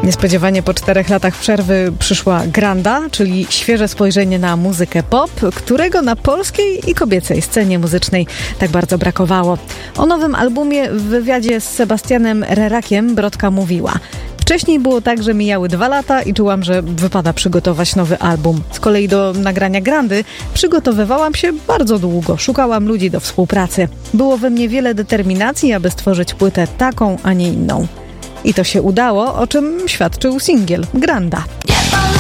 Niespodziewanie po 4 latach przerwy przyszła Granda, czyli świeże spojrzenie na muzykę pop, którego na polskiej i kobiecej scenie muzycznej tak bardzo brakowało. O nowym albumie w wywiadzie z Sebastianem Rerakiem Brodka mówiła: wcześniej było tak, że mijały 2 lata i czułam, że wypada przygotować nowy album. Z kolei do nagrania Grandy przygotowywałam się bardzo długo. Szukałam ludzi do współpracy. Było we mnie wiele determinacji, aby stworzyć płytę taką, a nie inną. I to się udało, o czym świadczył singiel Granda.